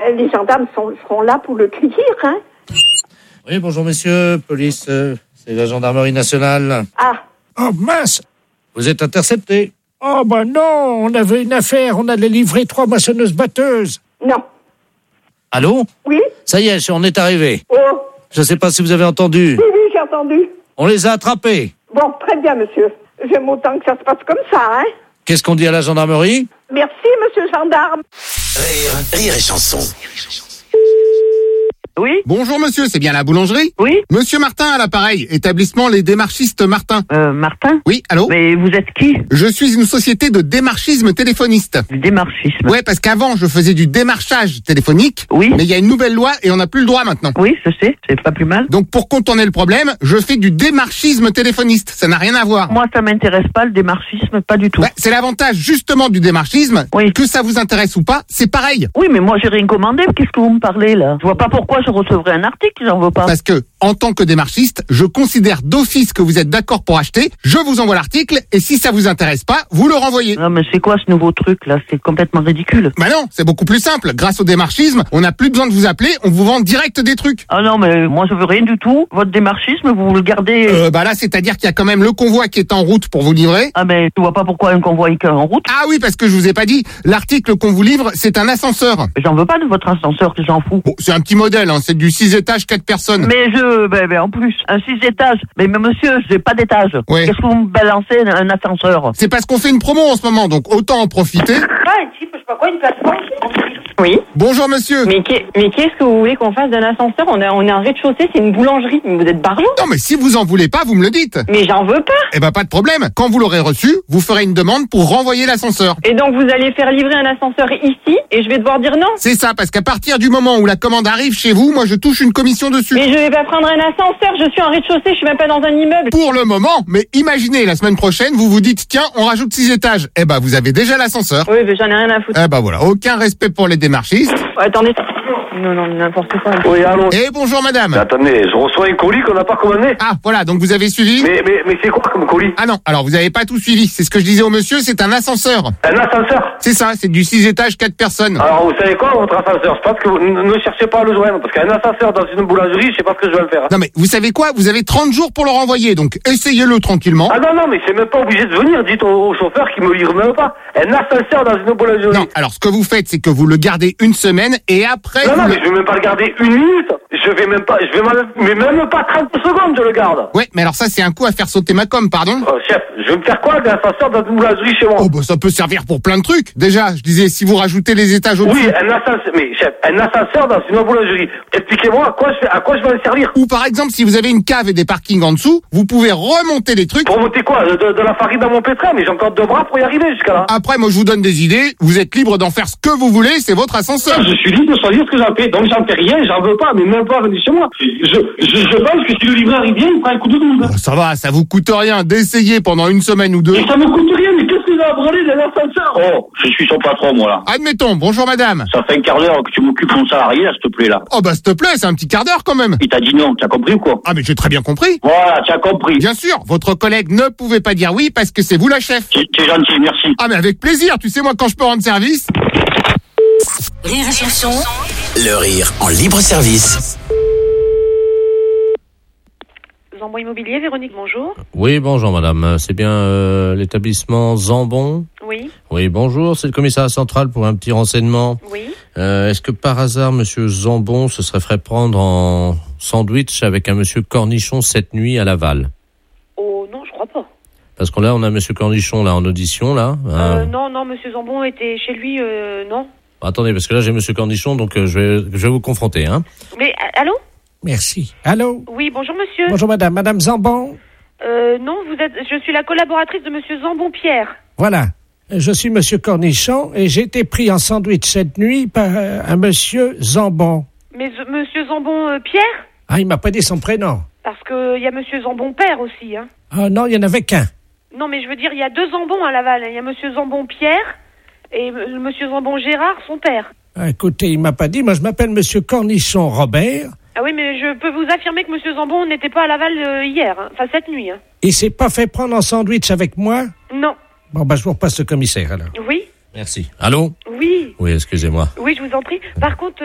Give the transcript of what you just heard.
les gendarmes seront là pour le cueillir, hein. Oui, bonjour messieurs, police, c'est la gendarmerie nationale. Ah. Oh mince! Vous êtes interceptés. Oh ben non, on avait une affaire, on allait livrer 3 moissonneuses-batteuses. Non. Allô? Oui? Ça y est, on est arrivé. Oh. Je ne sais pas si vous avez entendu. Oui, j'ai entendu. On les a attrapés. Bon, très bien, monsieur. J'aime autant que ça se passe comme ça, hein. Qu'est-ce qu'on dit à la gendarmerie? Merci, monsieur gendarme. Rire et chanson. Oui. Bonjour monsieur, c'est bien la boulangerie? Oui. Monsieur Martin à l'appareil, établissement Les Démarchistes Martin. Martin? Oui, allô? Mais vous êtes qui? Je suis une société de démarchisme téléphoniste. Du démarchisme. Ouais, parce qu'avant je faisais du démarchage téléphonique. Oui. Mais il y a une nouvelle loi et on n'a plus le droit maintenant. Oui, je sais, c'est pas plus mal. Donc pour contourner le problème, je fais du démarchisme téléphoniste. Ça n'a rien à voir. Moi, ça m'intéresse pas, le démarchisme, pas du tout. Ouais, c'est l'avantage justement du démarchisme. Oui. Que ça vous intéresse ou pas, c'est pareil. Oui, mais moi, j'ai rien commandé. Qu'est-ce que vous me parlez, là? Je vois pas pourquoi je recevrais un article, j'en veux pas. Parce que, en tant que démarchiste, je considère d'office que vous êtes d'accord pour acheter, je vous envoie l'article, et si ça vous intéresse pas, vous le renvoyez. Non, mais c'est quoi ce nouveau truc, là? C'est complètement ridicule. Bah non, c'est beaucoup plus simple. Grâce au démarchisme, on n'a plus besoin de vous appeler, on vous vend direct des trucs. Ah non, mais moi, je veux rien du tout. Votre démarchisme, vous le gardez... Bah là, c'est-à-dire qu'il y a quand même le convoi qui est en route pour vous livrer. Ah, mais tu vois pas pourquoi un convoi est en route? Ah oui, parce que je vous ai pas dit, l'article qu'on vous livre, c'est un ascenseur. J'en veux pas de votre ascenseur, que j'en fous. Bon, c'est un petit modèle, hein, c'est du 6 étages, 4 personnes. Mais en plus, un 6 étages. Mais monsieur, j'ai pas d'étage. Ouais. Qu'est-ce que vous me balancez un ascenseur? C'est parce qu'on fait une promo en ce moment, donc autant en profiter. Ah, un type, je sais pas quoi, une plateforme. Oui. Bonjour monsieur. Mais qu'est-ce que vous voulez qu'on fasse d'un ascenseur? On est en rez-de-chaussée, c'est une boulangerie. Vous êtes barjot? Non mais si vous en voulez pas, vous me le dites. Mais j'en veux pas. Eh ben pas de problème. Quand vous l'aurez reçu, vous ferez une demande pour renvoyer l'ascenseur. Et donc vous allez faire livrer un ascenseur ici et je vais devoir dire non? C'est ça, parce qu'à partir du moment où la commande arrive chez vous, moi je touche une commission dessus. Mais je vais pas prendre un ascenseur, je suis en rez-de-chaussée, je suis même pas dans un immeuble. Pour le moment, mais imaginez la semaine prochaine, vous vous dites tiens, on rajoute 6 étages. Eh ben vous avez déjà l'ascenseur. Oui, mais j'en ai rien à foutre. Eh ben voilà, aucun respect pour les démarchistes. Attendez. Non, n'importe quoi. Oui, allô. Et bonjour madame. Mais attendez, je reçois un colis qu'on n'a pas commandé. Ah voilà, donc vous avez suivi. Mais c'est quoi comme colis? Ah non, alors vous avez pas tout suivi. C'est ce que je disais au monsieur, c'est un ascenseur. Un ascenseur? C'est ça, c'est du 6 étages, 4 personnes. Alors vous savez quoi, votre ascenseur? Je pense que vous ne cherchez pas à le joindre, parce qu'un ascenseur dans une boulangerie, je sais pas ce que je vais le faire. Non mais vous savez quoi, vous avez 30 jours pour le renvoyer, donc essayez-le tranquillement. Ah non, mais c'est même pas obligé de venir, dites au chauffeur qui me livre même pas. Un ascenseur dans une boulangerie. Non, alors ce que vous faites, c'est que vous le gardez une semaine et après... Non, mais je vais même pas le garder une minute. Mais même pas 30 secondes, je le garde. Ouais, mais alors ça, c'est un coup à faire sauter ma com, pardon. Chef, je vais me faire quoi d'un ascenseur dans une boulangerie chez moi? Oh, bah ça peut servir pour plein de trucs. Déjà, je disais, si vous rajoutez les étages au-dessus... Oui, un ascenseur, mais chef, un ascenseur dans une boulangerie. Expliquez-moi à quoi je vais en servir. Ou par exemple, si vous avez une cave et des parkings en dessous, vous pouvez remonter les trucs... Pour monter quoi? De la farine dans mon pétrin, mais j'ai encore 2 bras pour y arriver jusqu'à là. Après, moi, je vous donne des idées. Vous êtes libre d'en faire ce que vous voulez, c'est votre ascenseur. Je suis libre de choisir ce que j'en fais, donc j'en fais rien, j'en veux pas, mais même pas venir chez moi. Je pense que si le livreur il vient, il prend un coup de double. Oh, ça va, ça vous coûte rien d'essayer pendant une semaine ou 2. Mais ça me coûte rien, mais qu'est-ce que j'ai à branler d'un ascenseur? Oh, je suis son patron, moi, là. Admettons, bonjour madame. Ça fait un quart d'heure que tu m'occupes mon salarié, là, s'il te plaît, là. Oh bah s'il te plaît, c'est un petit quart d'heure quand même. Il t'a dit non, tu as compris ou quoi? Ah mais j'ai très bien compris. Voilà, tu as compris. Bien sûr, votre collègue ne pouvait pas dire oui parce que c'est vous la chef. T'es gentil, merci. Ah mais avec plaisir, tu sais moi quand je peux rendre service. Rire et chanson. Le rire en libre service. Zambon Immobilier, Véronique, bonjour. Oui, bonjour madame. C'est bien l'établissement Zambon? Oui. Oui, bonjour. C'est le commissariat central pour un petit renseignement. Oui. Est-ce que par hasard, monsieur Zambon se serait fait prendre en sandwich avec un monsieur Cornichon cette nuit à Laval? Oh non, je crois pas. Parce que là, on a monsieur Cornichon là en audition là. Non, monsieur Zambon était chez lui, non. Attendez, parce que là j'ai monsieur Cornichon, donc je vais vous confronter, hein. Mais allô? Merci. Allô? Oui, bonjour monsieur. Bonjour madame. Madame Zambon? Non, je suis la collaboratrice de monsieur Zambon Pierre. Voilà. Je suis monsieur Cornichon et j'ai été pris en sandwich cette nuit par un monsieur Zambon. Mais monsieur Zambon Pierre? Ah, il m'a pas dit son prénom. Parce que il y a monsieur Zambon Père aussi, hein. Ah non, il y en avait qu'un. Non, mais je veux dire, il y a 2 Zambons à Laval. Il y a monsieur Zambon Pierre et monsieur Zambon Gérard, son père. Ah, écoutez, il m'a pas dit. Moi, je m'appelle monsieur Cornichon Robert. Ah oui, mais je peux vous affirmer que monsieur Zambon n'était pas à Laval hier, hein. Enfin cette nuit, hein. Il s'est pas fait prendre en sandwich avec moi? Non. Bon, je vous repasse le commissaire, alors. Oui. Merci. Allô? Oui. Oui, excusez-moi. Oui, je vous en prie. Par contre,